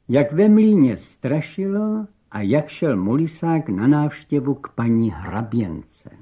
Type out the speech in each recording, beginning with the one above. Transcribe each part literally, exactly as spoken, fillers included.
jak ve mlýně strašilo a jak šel Mulisák na návštěvu k paní hraběnce.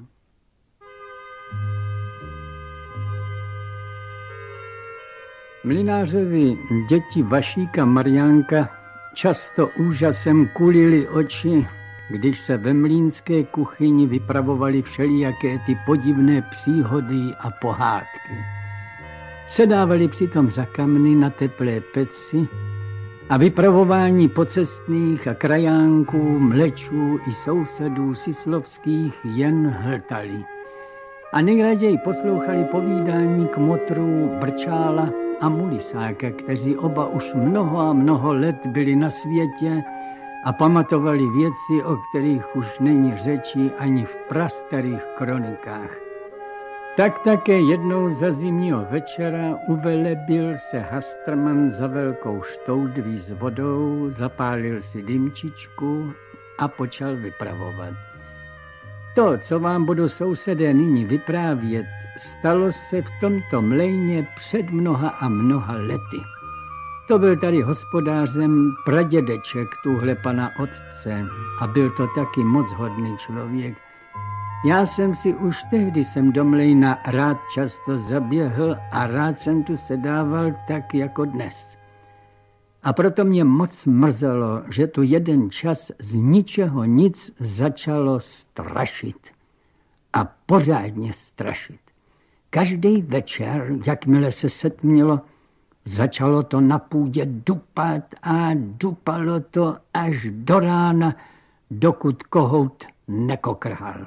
Mlynářovi děti Vašíka Mariánka často úžasem kulily oči, když se ve mlýnské kuchyni vypravovaly všelijaké ty podivné příhody a pohádky. Sedávali přitom za kamny na teplé peci a vypravování pocestných a krajánků, mlečů i sousedů sislovských jen hltali. A nejraději poslouchali povídání kmotrů Brčála a Mulisáka, kteří oba už mnoho a mnoho let byli na světě a pamatovali věci, o kterých už není řeči ani v prastarých kronikách. Tak také jednou za zimního večera uvelebil se Hastrman za velkou štoudví s vodou, zapálil si dymčičku a počal vypravovat. To, co vám budu, sousedé, nyní vyprávět, stalo se v tomto mlejně před mnoha a mnoha lety. To byl tady hospodářem pradědeček tuhle pana otce a byl to taky moc hodný člověk. Já jsem si už tehdy jsem do mlejna rád často zaběhl a rád jsem tu sedával tak jako dnes. A proto mě moc mrzelo, že tu jeden čas z ničeho nic začalo strašit. A pořádně strašit. Každý večer, jakmile se setmělo, začalo to na půdě dupat a dupalo to až do rána, dokud kohout nekokrhal.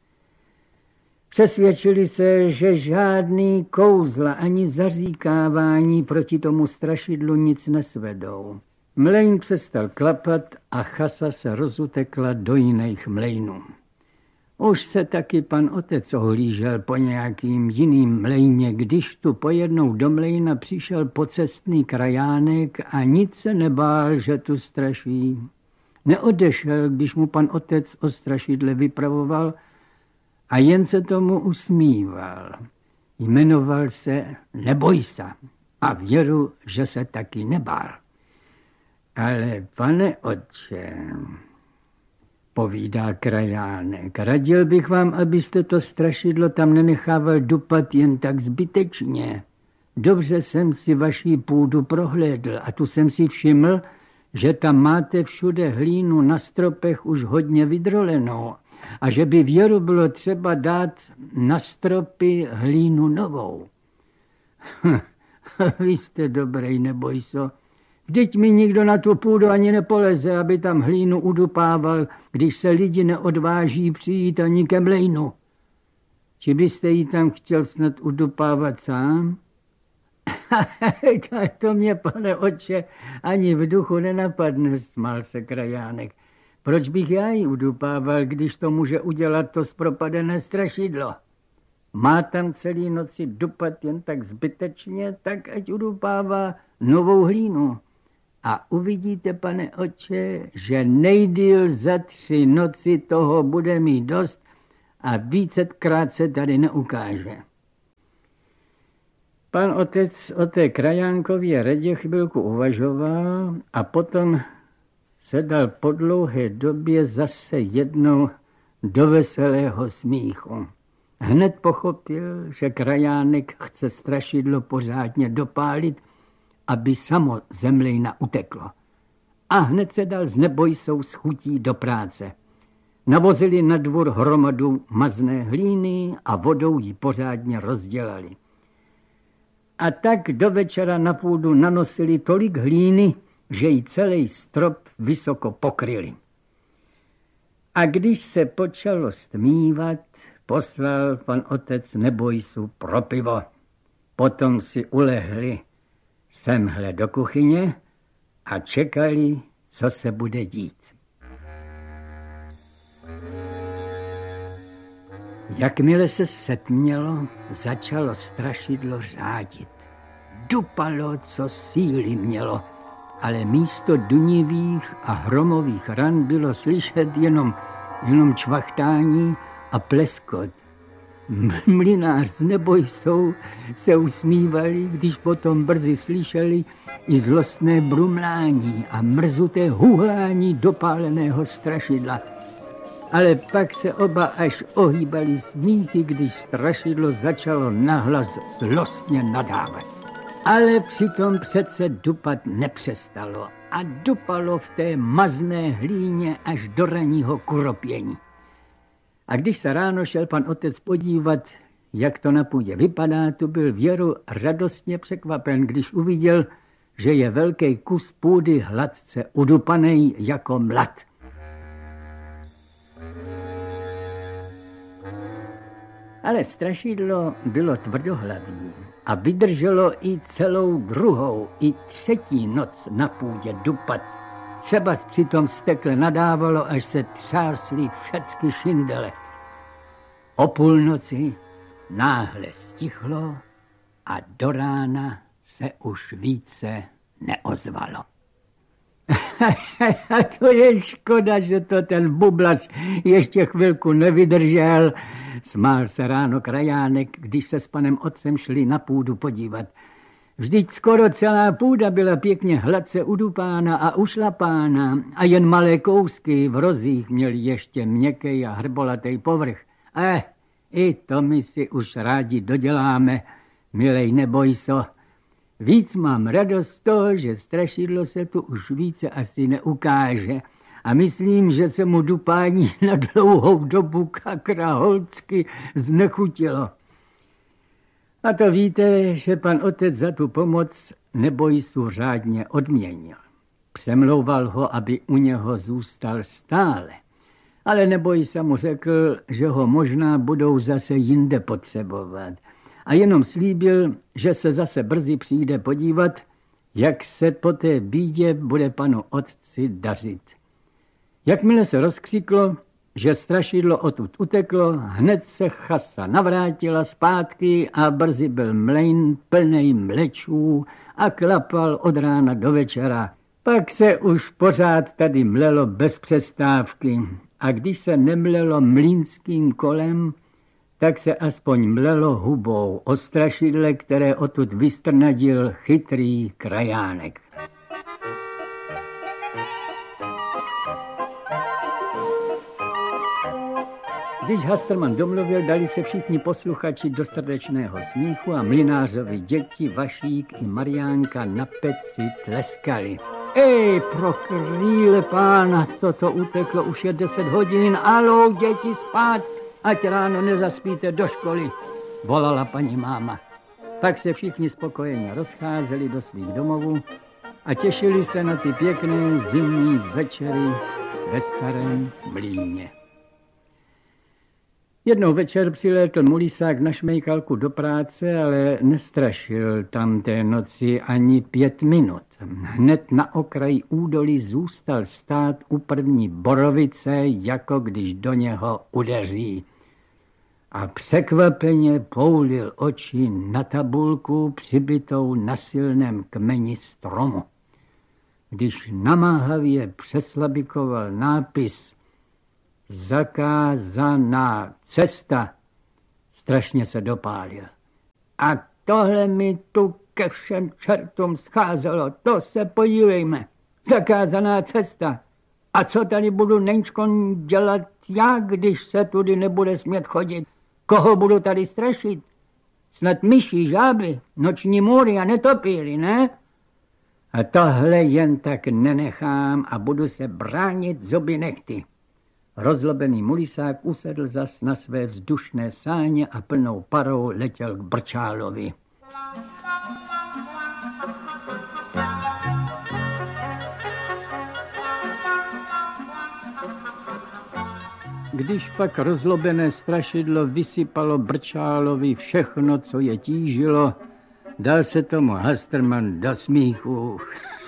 Přesvědčili se, že žádný kouzla ani zaříkávání proti tomu strašidlu nic nesvedou. Mlejn přestal klapat a chasa se rozutekla do jiných mlejnů. Už se taky pan otec ohlížel po nějakým jiným mlejně, když tu pojednou do mlejna přišel pocestný krajánek a nic se nebál, že tu straší. Neodešel, když mu pan otec o strašidle vypravoval, a jen se tomu usmíval. Jmenoval se Neboj se a věru, že se taky nebál. Ale pane otče, povídá krajánek, radil bych vám, abyste to strašidlo tam nenechával dupat jen tak zbytečně. Dobře jsem si vaší půdu prohlédl a tu jsem si všiml, že tam máte všude hlínu na stropech už hodně vydrolenou a že by věru bylo třeba dát na stropy hlínu novou. Vy jste dobrý, neboj so. Vždyť mi nikdo na tu půdu ani nepoleze, aby tam hlínu udupával, když se lidi neodváží přijít ani ke mlejnu. Či byste ji tam chtěl snad udupávat sám? To mě, pane otče, ani v duchu nenapadne, smál se krajánek. Proč bych já ji udupával, když to může udělat to zpropadené strašidlo? Má tam celý noci dupat jen tak zbytečně, tak ať udupává novou hlínu. A uvidíte, pane otče, že nejdýl za tři noci toho bude mít dost a vícetkrát se tady neukáže. Pan otec o té krajánkově radě chvilku uvažoval a potom se dal po dlouhé době zase jednou do veselého smíchu. Hned pochopil, že krajánek chce strašidlo pořádně dopálit, aby samo ze mlejna uteklo. A hned se dal s nebojsou s chutí do práce. Navozili na dvůr hromadu mazné hlíny a vodou ji pořádně rozdělali. A tak do večera na půdu nanosili tolik hlíny, že ji celý strop vysoko pokryli. A když se počalo stmívat, poslal pan otec Nebojsu pro pivo. Potom si ulehli semhle do kuchyně a čekali, co se bude dít. Jakmile se setmělo, začalo strašidlo řádit. Dupalo, co síly mělo, ale místo dunivých a hromových ran bylo slyšet jenom, jenom čvachtání a pleskot. Mlynář s Nebojsou se usmívali, když potom brzy slyšeli i zlostné brumlání a mrzuté huhlání dopáleného strašidla. Ale pak se oba až ohýbali smíchy, když strašidlo začalo nahlas zlostně nadávat. Ale přitom přece dupat nepřestalo a dupalo v té mazné hlíně až do ranního kuropění. A když se ráno šel pan otec podívat, jak to na půdě vypadá, tu byl Věru radostně překvapen, když uviděl, že je velký kus půdy hladce udupaný jako mlad. Ale strašidlo bylo tvrdohlavý a vydrželo i celou druhou, i třetí noc na půdě dupat. Třeba přitom stekle nadávalo, až se třásly všecky šindele. O půlnoci náhle stichlo a do rána se už více neozvalo. A to je škoda, že to ten bublas ještě chvilku nevydržel. Smál se ráno krajánek, když se s panem otcem šli na půdu podívat. Vždyť skoro celá půda byla pěkně hladce udupána a ušlapána a jen malé kousky v rozích měly ještě měkký a hrbolatý povrch. Eh, i to my si už rádi doděláme, milej Nebojso. Víc mám radost z toho, že strašidlo se tu už více asi neukáže a myslím, že se mu dupání na dlouhou dobu kakra holcky znechutilo. A to víte, že pan otec za tu pomoc Nebojsu řádně odměnil. Přemlouval ho, aby u něho zůstal stále. Ale Nebojsa mu řekl, že ho možná budou zase jinde potřebovat. A jenom slíbil, že se zase brzy přijde podívat, jak se po té bídě bude panu otci dařit. Jakmile se rozkřiklo, že strašidlo odtud uteklo, hned se chasa navrátila zpátky a brzy byl mlejn plnej mlečů a klapal od rána do večera. Pak se už pořád tady mlelo bez přestávky a když se nemlelo mlýnským kolem, tak se aspoň mlelo hubou o strašidle, které odtud vystrnadil chytrý krajánek. Když Hastrman domluvil, dali se všichni posluchači do srdečného smíchu a mlynářovi děti, Vašík i Mariánka na peci tleskali. Ej, pro krýle pána, toto uteklo, už je deset hodin, alou, děti, spát, ať ráno nezaspíte do školy, volala paní máma. Pak se všichni spokojeně rozcházeli do svých domovů a těšili se na ty pěkné zimní večery ve starém mlýně. Jednou večer přilétl mulísák na šmejkalku do práce, ale nestrašil tam té noci ani pět minut. Hned na okraji údolí zůstal stát u první borovice, jako když do něho udeří. A překvapeně poulil oči na tabulku přibitou na silném kmeni stromu. Když namáhavě přeslabikoval nápis Zakázaná cesta, strašně se dopálil. A tohle mi tu ke všem čertům scházelo, to se podívejme. Zakázaná cesta. A co tady budu nenčko dělat já, když se tudy nebude smět chodit? Koho budu tady strašit? Snad myší, žáby, noční můry a netopíry, ne? A tohle jen tak nenechám a budu se bránit zuby nechty. Rozlobený mulísák usedl zas na své vzdušné sáně a plnou parou letěl k Brčálovi. Když pak rozlobené strašidlo vysypalo Brčálovi všechno, co je tížilo, dal se tomu Hastrman do smíchu.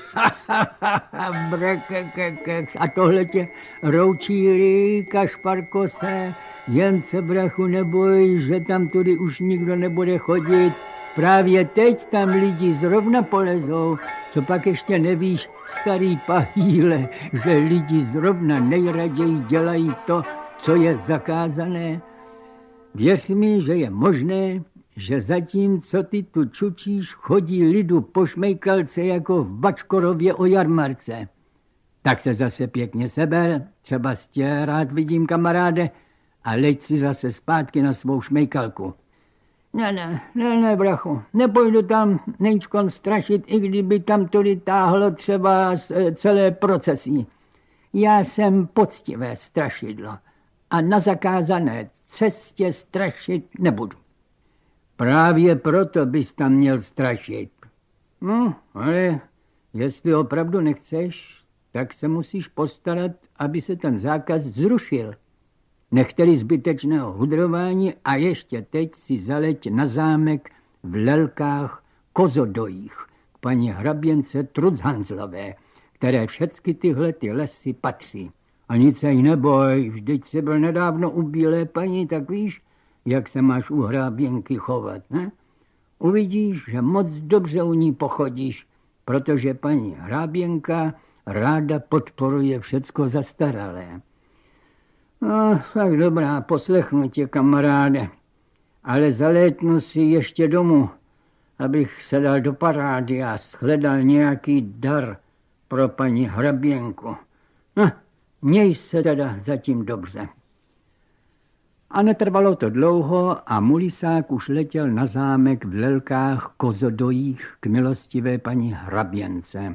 A tohle tě roučíli, Kašparkose, jen se brachu neboj, že tam tudy už nikdo nebude chodit. Právě teď tam lidi zrovna polezou, co pak ještě nevíš, starý pahýle, že lidi zrovna nejraději dělají to, co je zakázané. Věř mi, že je možné, že zatímco ty tu čučíš, chodí lidu po šmejkalce jako v Bačkorově o jarmarce. Tak se zase pěkně seber, třeba tě rád vidím, kamaráde, a leď si zase zpátky na svou šmejkalku. Ne, ne, ne, ne, brachu, nepojdu tam nejčkon strašit, i kdyby tam tudy táhlo třeba celé procesí. Já jsem poctivé strašidlo a na zakázané cestě strašit nebudu. Právě proto bys tam měl strašit. No, ale jestli opravdu nechceš, tak se musíš postarat, aby se ten zákaz zrušil. Nechteli zbytečného hudrování a ještě teď si zaleť na zámek v Lelkách Kozodojích k paní hraběnce Truchanzlové, které všechny tyhle ty lesy patří. A nic se jí neboj, vždyť se byl nedávno u bílé paní, tak víš, jak se máš u hraběnky chovat, ne? Uvidíš, že moc dobře u ní pochodíš, protože paní hraběnka ráda podporuje všecko zastaralé. No, tak dobrá, poslechnu tě, kamaráde, ale zalétnu si ještě domů, abych se dal do parády a shledal nějaký dar pro paní hraběnku. No, měj se teda zatím dobře. A netrvalo to dlouho a Mulisák už letěl na zámek v Lelkách Kozodojích k milostivé paní hraběnce.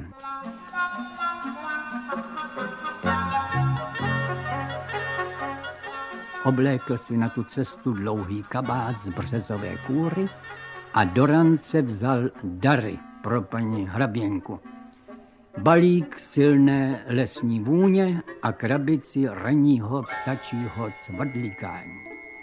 Oblékl si na tu cestu dlouhý kabát z březové kůry a do rance vzal dary pro paní hraběnku. Balík silné lesní vůně a krabici ranního ptačího cvadlikání.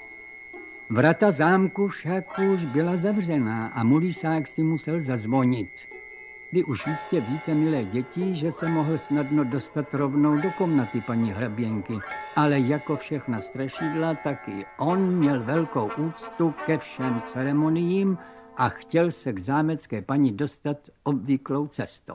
Vrata zámku však už byla zavřená a Mulisák si musel zazvonit. Vy už jistě víte, milé děti, že se mohl snadno dostat rovnou do komnaty paní hraběnky, ale jako všechna strašidla, taky on měl velkou úctu ke všem ceremoniím a chtěl se k zámecké paní dostat obvyklou cestou.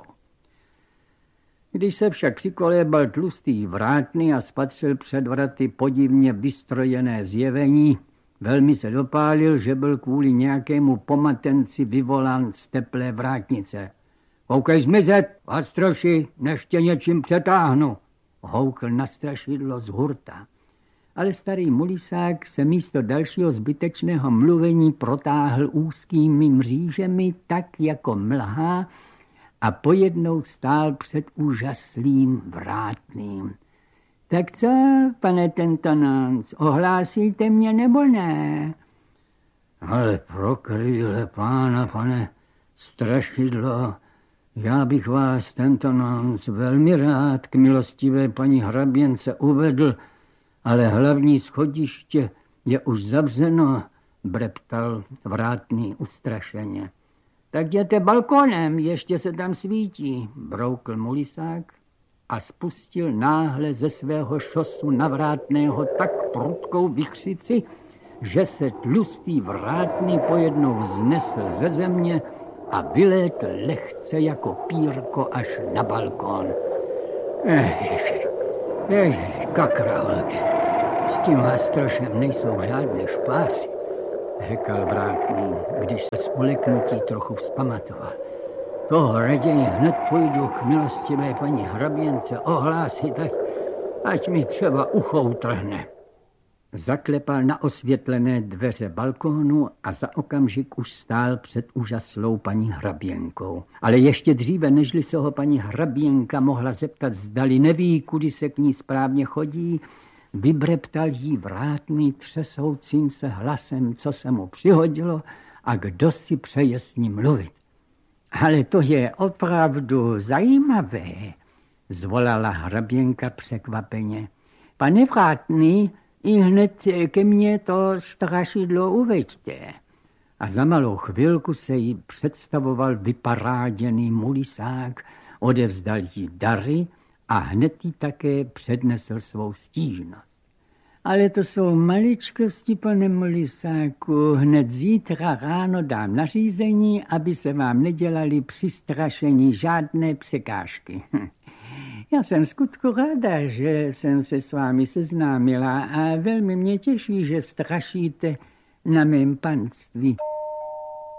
Když se však přikolébal tlustý vrátný a spatřil před vraty podivně vystrojené zjevení, velmi se dopálil, že byl kvůli nějakému pomatenci vyvolán z teplé vrátnice. Koukej zmizet, Vastroši, než tě něčím přetáhnu, houkl na strašidlo z hurta. Ale starý Mulisák se místo dalšího zbytečného mluvení protáhl úzkými mřížemi tak jako mlha a pojednou stál před úžaslým vrátným. Tak co, pane Tentonánc, ohlásíte mě nebo ne? Ale pro krýle pána, pane strašidlo, já bych vás, Tentonánc, velmi rád k milostivé paní hraběnce uvedl, ale hlavní schodiště je už zavřeno, breptal vrátný ustrašeně. Tak jděte balkonem, ještě se tam svítí, broukl Mulisák a spustil náhle ze svého šosu na vrátného tak prudkou vychřici, že se tlustý vrátný pojednou vznesl ze země a vylétl lehce jako pírko až na balkón. Ej, ej, kakraholky, s tím Vastrošem nejsou žádné špásy, řekl vrátný, když se z uleknutí trochu vzpamatoval. Toho raději hned půjdu k milostivé paní hraběnce ohlásit, ať, ať mi třeba ucho utrhne. Zaklepal na osvětlené dveře balkónu a za okamžik už stál před úžaslou paní hraběnkou. Ale ještě dříve, nežli se ho paní hraběnka mohla zeptat, zdali neví, kudy se k ní správně chodí, vybreptal jí vrátný třesoucím se hlasem, co se mu přihodilo a kdo si přeje s ním mluvit. Ale to je opravdu zajímavé, zvolala hraběnka překvapeně. Pane vrátný, i hned ke mně to strašidlo uveďte. A za malou chvilku se jí představoval vyparáděný Mulisák, odevzdal jí dary a hned jí také přednesl svou stížnost. Ale to jsou maličkosti, pane Mulisáku. Hned zítra ráno dám nařízení, aby se vám nedělali při strašení žádné překážky. Já jsem skutku ráda, že jsem se s vámi seznámila a velmi mě těší, že strašíte na mém panství.